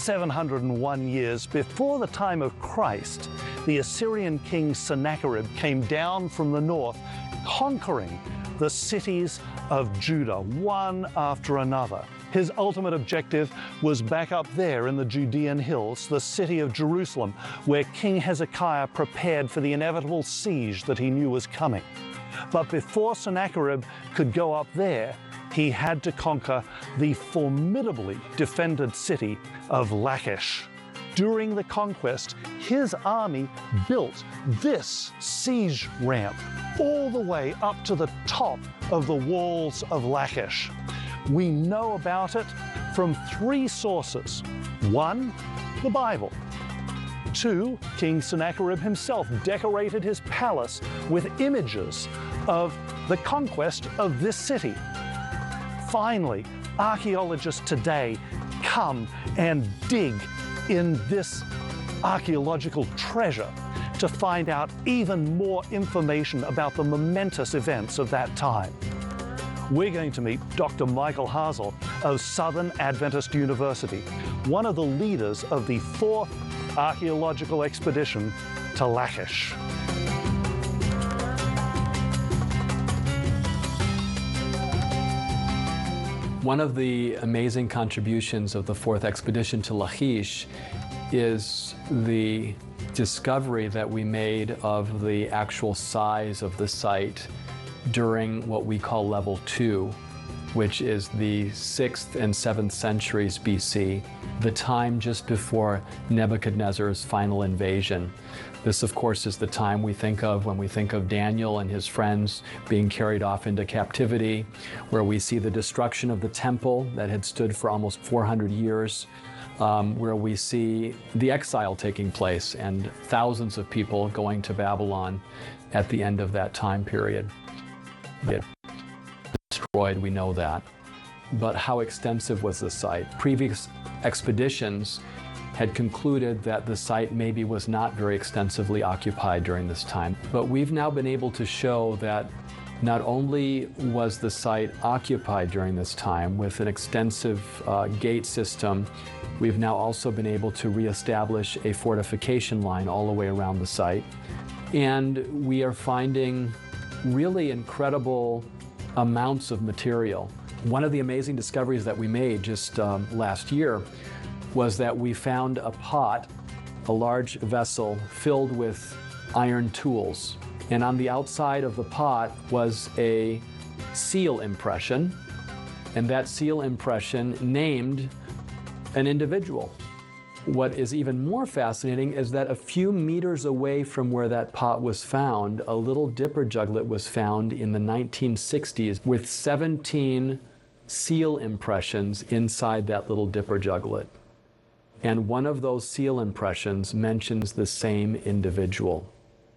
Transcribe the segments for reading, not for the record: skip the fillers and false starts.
701 years before the time of Christ, the Assyrian king Sennacherib came down from the north, conquering the cities of Judah, one after another. His ultimate objective was back up there in the Judean hills, the city of Jerusalem, where King Hezekiah prepared for the inevitable siege that he knew was coming. But before Sennacherib could go up there, he had to conquer the formidably defended city of Lachish. During the conquest, his army built this siege ramp all the way up to the top of the walls of Lachish. We know about it from three sources. One, the Bible. Two, King Sennacherib himself decorated his palace with images of the conquest of this city. Finally, archaeologists today come and dig in this archaeological treasure to find out even more information about the momentous events of that time. We're going to meet Dr. Michael Hasel of Southern Adventist University, one of the leaders of the 4th archaeological expedition to Lachish. One of the amazing contributions of the 4th expedition to Lachish is the discovery that we made of the actual size of the site during what we call level 2, which is the 6th and 7th centuries BC, the time just before Nebuchadnezzar's final invasion. This, of course, is the time we think of when we think of Daniel and his friends being carried off into captivity, where we see the destruction of the temple that had stood for almost 400 years, where we see the exile taking place and thousands of people going to Babylon at the end of that time period. It destroyed, we know that. But how extensive was the site? Previous expeditions had concluded that the site maybe was not very extensively occupied during this time. But we've now been able to show that not only was the site occupied during this time with an extensive gate system, we've now also been able to reestablish a fortification line all the way around the site. And we are finding really incredible amounts of material. One of the amazing discoveries that we made just last year was that we found a pot, a large vessel filled with iron tools. And on the outside of the pot was a seal impression, and that seal impression named an individual. What is even more fascinating is that a few meters away from where that pot was found, a little dipper juglet was found in the 1960s with 17 seal impressions inside that little dipper juglet. And one of those seal impressions mentions the same individual.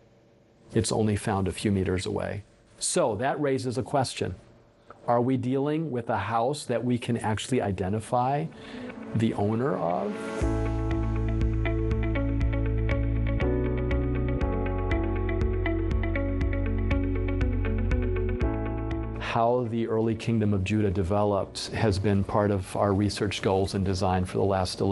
It's only found a few meters away. So that raises a question. Are we dealing with a house that we can actually identify the owner of? How the early kingdom of Judah developed has been part of our research goals and design for the last